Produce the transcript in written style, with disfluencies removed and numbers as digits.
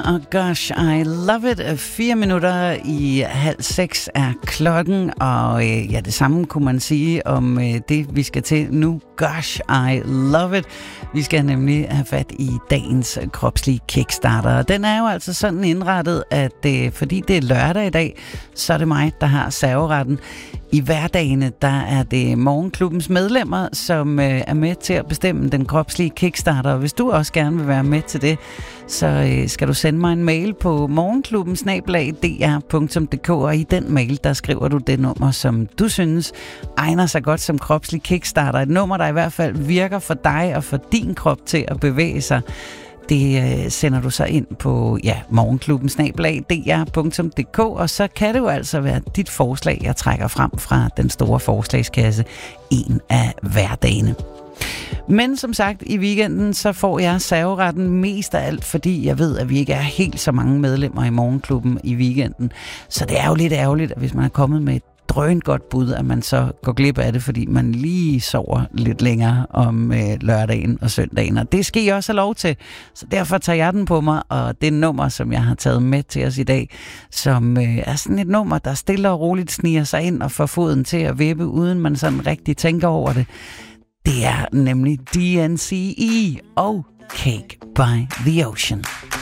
og Gosh, I Love It. 4 minutter i 5:30 er klokken, og ja, det samme kunne man sige om det, vi skal til nu. Gosh, I Love It. Vi skal nemlig have fat i dagens kropslige kickstarter. Den er jo altså sådan indrettet, at fordi det er lørdag i dag, så er det mig, der har serveretten. I hverdagene, der er det Morgenklubbens medlemmer, som er med til at bestemme den kropslige kickstarter. Og hvis du også gerne vil være med til det, så skal du sende mig en mail på morgenklubben@dr.dk, og i den mail, der skriver du det nummer, som du synes egner sig godt som kropslig kickstarter. Et nummer, der i hvert fald virker for dig og for din krop til at bevæge sig. Det sender du så ind på morgenklubben@dr.dk, og så kan det jo altså være dit forslag, jeg trækker frem fra den store forslagskasse en af hverdagene. Men som sagt, i weekenden, så får jeg serveretten mest af alt, fordi jeg ved, at vi ikke er helt så mange medlemmer i Morgenklubben i weekenden. Så det er jo lidt ærgerligt, at hvis man er kommet med et drønt godt bud, at man så går glip af det, fordi man lige sover lidt længere om lørdagen og søndagen. Og det skal I også have lov til. Så derfor tager jeg den på mig, og det nummer, som jeg har taget med til os i dag, som er sådan et nummer, der stille og roligt sniger sig ind og får foden til at vippe, uden man sådan rigtig tænker over det. Det er nemlig DNCE og Cake by the Ocean.